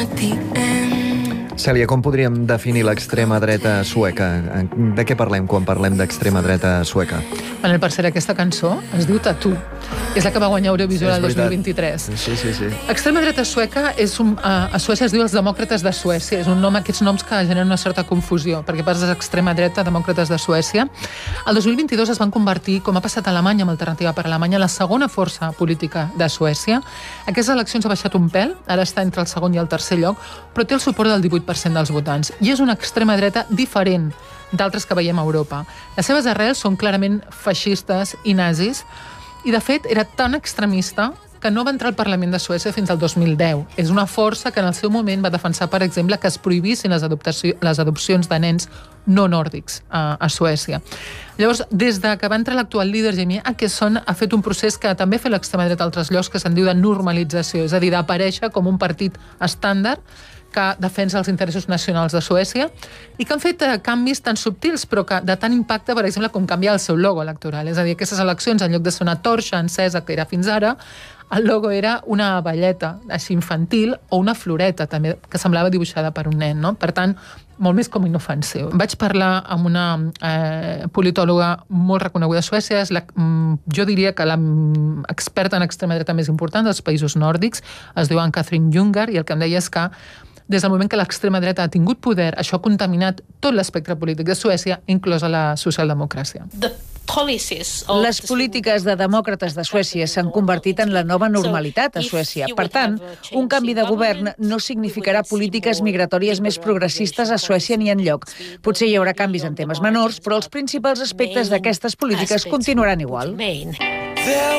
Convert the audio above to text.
Cèlia, com podríem definir l'extrema dreta sueca? De què parlem quan parlem d'extrema dreta sueca? Manel, per ser aquesta cançó es diu Tattoo. És la que va guanyar Eurovisió el 2023. Sí. Extrema dreta sueca a Suècia es diu els demòcrates de Suècia. És un nom, aquests noms que generen una certa confusió, perquè parles d'extrema dreta, demòcrates de Suècia. El 2022 es van convertir, com ha passat a Alemanya amb Alternativa per Alemanya, la segona força política de Suècia. Aquestes eleccions ha baixat un pèl, ara està entre el segon i el tercer lloc, però té el suport del 18% dels votants. I és una extrema dreta diferent d'altres que veiem a Europa. Les seves arrels són clarament feixistes i nazis, i de fet era tan extremista que no va entrar al Parlament de Suècia fins al 2010. És una força que en el seu moment va defensar, per exemple, que es prohibissin les adopcions de nens no nòrdics a Suècia. Llavors, des que va entrar l'actual líder, Jimmie Åkesson, ha fet un procés que també fa l'extrema dreta a altres llocs, que se'n diu de normalització, és a dir, d'aparèixer com un partit estàndard que defensa els interessos nacionals de Suècia i que han fet canvis tan subtils però que de tant impacte, per exemple, com canviar el seu logo electoral. És a dir, aquestes eleccions, en lloc de ser una torxa encesa que era fins ara, el logo era una abelleta així infantil o una floreta també, que semblava dibuixada per un nen, no? Per tant, molt més com inofensiu. Vaig parlar amb una politòloga molt reconeguda a Suècia, jo diria que l'experta en extrema dreta més important dels països nòrdics, es diu Ann-Katrin Jungar, i el que em deia és que des del moment que l'extrema dreta ha tingut poder, això ha contaminat tot l'espectre polític de Suècia, inclosa la socialdemocràcia. Les polítiques de demòcrates de Suècia s'han convertit en la nova normalitat a Suècia. Per tant, un canvi de govern no significarà polítiques migratòries més progressistes a Suècia ni enlloc. Potser hi haurà canvis en temes menors, però els principals aspectes d'aquestes polítiques continuaran igual.